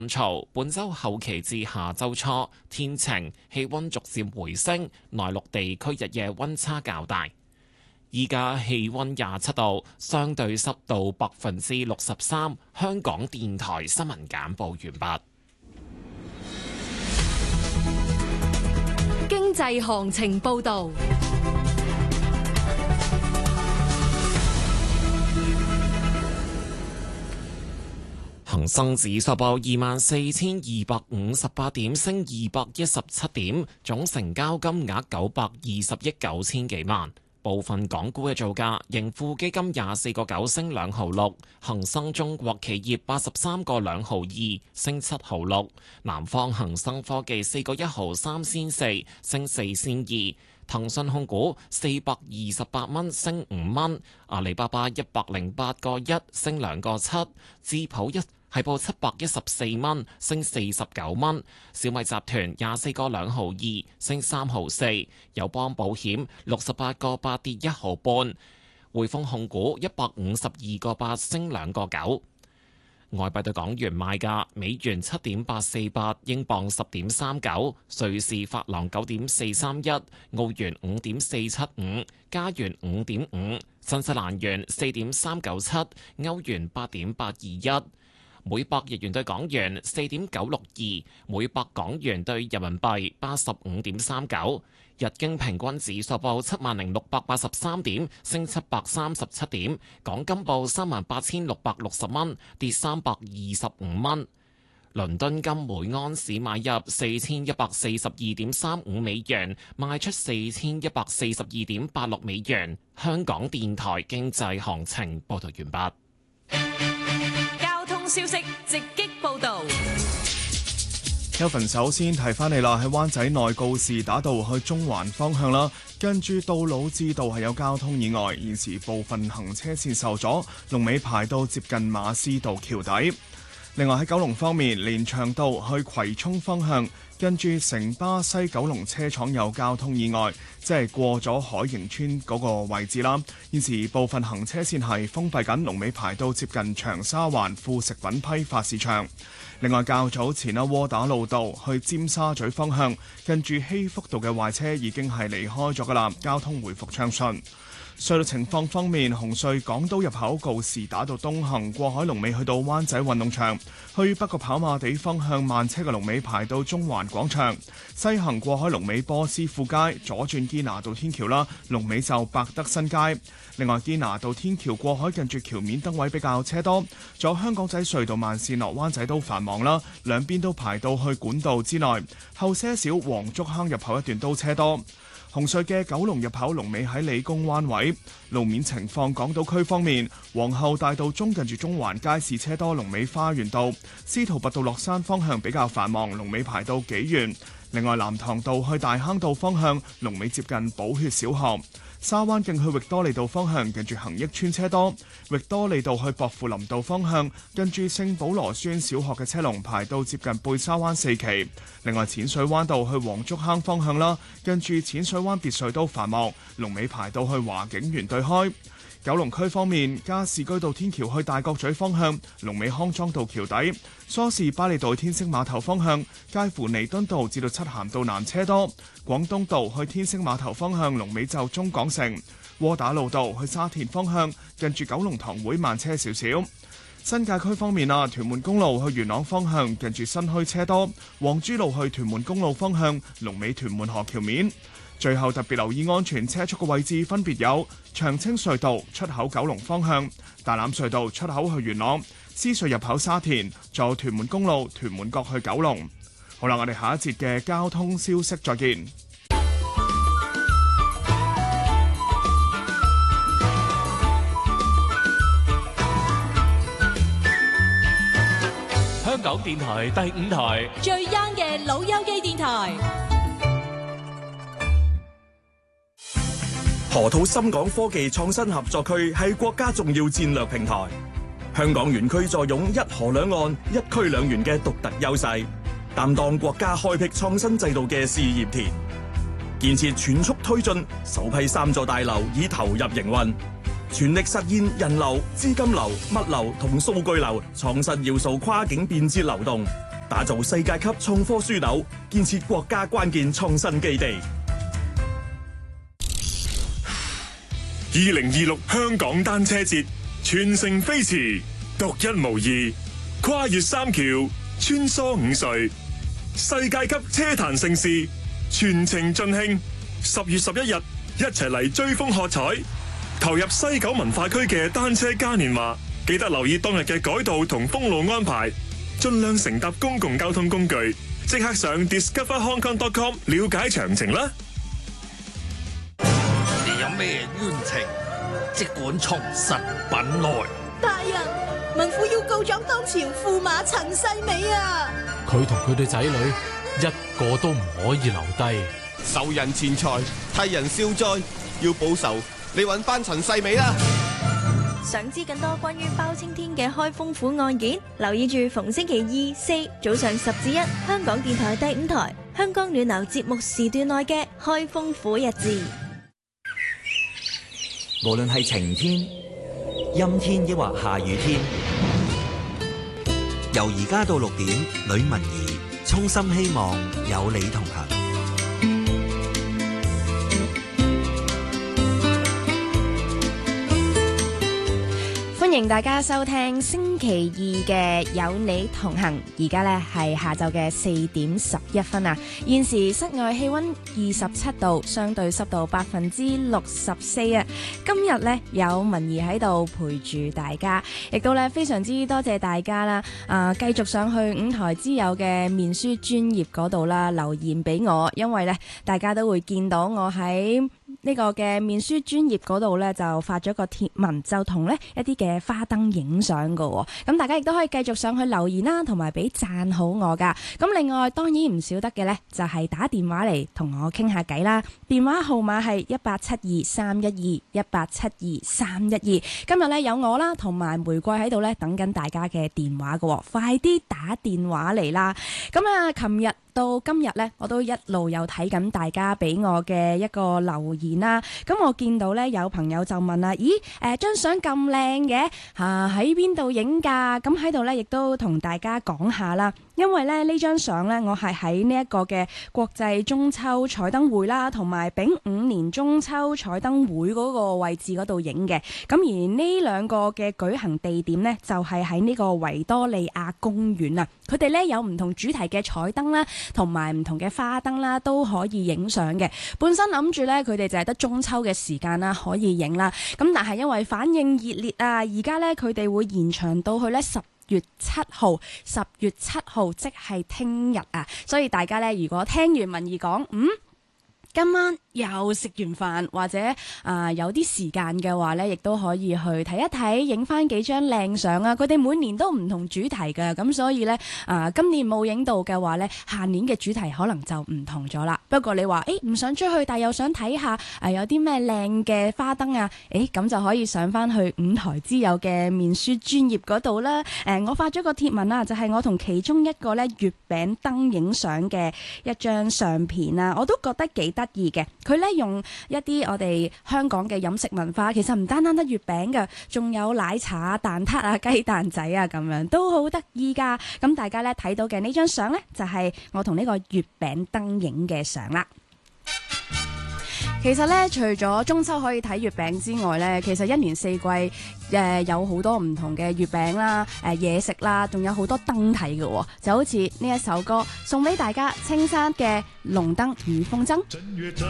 潮，本週後期至下週初天晴，氣溫逐漸回升，內陸地區日夜溫差較大。依家氣溫27度，相對濕度63%。香港電台新聞簡報完畢。 經濟行情報導。 恒生指數報24,258點，升217點，總成交金額920億9千幾萬。部分港股嘅造價，盈富基金24個9升2毫6，恒生中國企業83個2毫2升7毫6，南方恒生科技4個1毫3仙4升4仙2，騰訊控股428蚊升5蚊，阿里巴巴108個1升2個7，智普係報714蚊，升49蚊。小米集團24個2毫2，升3毫4。友邦保險68個8跌1毫半。匯豐控股152個8升2個9。外幣對港元賣價：美元7.848，英鎊10.39，瑞士法郎9.431，澳元5.475，加元5.5，新西蘭元4.397，歐元8.821。每百日元對港元4.962，每百港元對人民幣85.39。日經平均指數報70,683點，升737點。港金報38,660蚊，跌325蚊。倫敦金每安士買入4142.35美元，賣出4142.86美元。香港電台經濟行情報道完畢。 消息直擊報導。 Kevin 首先提翻你啦，喺灣仔內告士打道去中環方向啦，跟住到老志道係有交通意外，現時部分行車線受阻，龍尾排到接近馬師道橋底。另外喺九龍方面，連翔道去葵涌方向，跟住城巴西九龍車廠有交通意外，即係過咗海盈村嗰個位置啦。現時部分行車線係封閉緊，龍尾排到接近長沙灣副食品批發市場。另外較早前窩打老道去尖沙咀方向，跟住禧福道嘅壞車已經係離開咗㗎啦，交通回復暢順。隧道情況方面，紅隧港島入口告士打道東行過海龍尾去到灣仔運動場，去北角跑馬地方向慢車嘅龍尾排到中環廣場，西行過海龍尾波斯富街，左轉堅拿道天橋啦，龍尾就百德新街。另外堅拿道天橋過海近住橋面燈位比較車多，仲有香港仔隧道慢線落灣仔都繁忙啦，兩邊都排到去管道之內，後些少黃竹坑入口一段都車多。紅隧嘅九龍入口龍尾喺理工灣位。路面情況，港島區方面，皇后大道中近住中環街市車多，龍尾花園道；司徒拔道落山方向比較繁忙，龍尾排到紀元。另外藍塘道去大坑道方向，龍尾接近寶血小學。沙灣徑去域多利道方向，近住恒益村車多；域多利道去薄扶林道方向，近住聖保羅孫小學嘅車龍排到接近貝沙灣四期。另外淺水灣道去黃竹坑方向啦，近住淺水灣別墅都繁忙，龍尾排到去華景園對開。九龍區方面，加士居道天橋去大角咀方向，龍尾康莊道橋底；梳士巴利道天星碼頭方向，介乎彌敦道至到漆咸道南車多；廣東道去天星碼頭方向，龍尾就中港城；窩打老道去沙田方向，近住九龍塘會慢車少少。新界區方面啊，屯門公路去元朗方向，近住新墟車多；黃珠路去屯門公路方向，龍尾屯門河橋面。最後特別留意安全車速嘅位置分別有長青隧道出口九龍方向、大欖隧道出口去元朗、獅隧入口沙田，仲有屯門公路屯門角去九龍。好啦，我哋下一節嘅交通消息再見。 香港電台第5台最 young 嘅老友記電台。 河套深港科技創新合作區係國家重要戰略平台，香港園區坐擁一河兩岸、一區兩園嘅獨特優勢，擔當國家開闢創新制度嘅試驗田，建設全速推進，首批3座大樓已投入營運，全力實現人流、資金流、物流同數據流創新要素跨境便捷流動。 打造世界級創科樞紐，建設國家關鍵創新基地。 2026香港單車節全城飛馳，獨一無二，跨越3橋，穿梭5隧，世界級車壇盛事，全程盡興。10月11日，一齊嚟追風喝彩，投入西九文化區嘅單車嘉年華。記得留意當日嘅改道同封路安排，盡量乘搭公共交通工具。即刻上 discoverhongkong.com 了解詳情啦。 你有咩冤情？即管從實品來。 大人，民婦要告狀當朝駙馬陳世美啊！ 佢同佢哋仔女一個都唔可以留低。 受人錢財，替人消災，要報仇，你揾翻陳世美啦！ 想知更多關於包青天嘅開封府案件，留意住逢星期2、4早上10至1，香港電台第5台香港暖流節目時段內嘅開封府日誌。 無論係晴天、陰天抑或下雨天，由而家到6點，呂文儀衷心希望有你同行。 歡迎大家收聽星期2嘅有你同行，而家呢係下晝嘅4點11分啊！現時室外氣溫27度，相對濕度64%啊！今日呢有文儀喺度陪住大家，亦都呢非常之多謝大家啦！繼續上去5台之友嘅面書專頁嗰度啦，留言俾我，因為呢大家都會見到我喺呢個嘅面書專頁嗰度呢，就發咗個貼文，就同呢一啲嘅花燈影相噶，咁大家亦都可以繼續上去留言啦，同埋俾讚好我噶。咁另外當然唔少得嘅呢，就係打電話嚟同我傾下偈啦。電話號碼係18723121，18723121。今日呢，有我啦，同埋玫瑰喺度呢，等緊大家嘅電話噶，快啲打電話嚟啦。咁啊，琴日到今日呢，我都一路有睇緊大家俾我嘅一個留言啦。咁我見到呢，有朋友就問啦，咦，張相咁靚嘅喺邊度影㗎？咁喺度呢，亦都同大家講下啦。因為咧呢張相呢，我係喺呢一個嘅國際中秋彩燈會啦，同埋丙午年中秋彩燈會嗰個位置嗰度影嘅。咁而呢兩個嘅舉行地點呢，就係喺呢個維多利亞公園啊。佢哋呢，有唔同主題嘅彩燈啦，同埋唔同嘅花燈啦，都可以影相嘅。本身諗住呢，佢哋就係得中秋嘅時間啦，可以影啦。咁但係因為反應熱烈啊，而家呢，佢哋會延長到去呢10月7號，即係聽日啊！所以大家呢，如果聽完文儀講，今晚又食完飯或者有啲時間嘅話呢，亦都可以去睇一睇，影翻幾張靚相啊！佢哋每年都唔同主題㗎，咁所以呢，今年冇影到嘅話呢，下年嘅主題可能就唔同咗啦。不過你話唔想出去，但又想睇下有啲咩靚嘅花燈啊，咁就可以上翻去5台之友嘅面書專頁嗰度啦。我發咗個貼文啦，就係我同其中一個呢月餅燈影相嘅一張相片啊，我都覺得幾得意嘅。佢咧用一啲我哋香港嘅飲食文化，其實唔單單得月餅嘅，仲有奶茶、蛋撻啊、雞蛋仔啊咁樣，都好得意噶。咁大家咧睇到嘅呢張相呢，就係我同呢個月餅燈影嘅相啦。其實咧，除咗中秋可以睇月餅之外咧，其實一年四季有好多唔同嘅月餅啦、嘢食啦，仲有好多燈睇嘅，就好似呢一首歌送俾大家，青山嘅龍燈與風箏。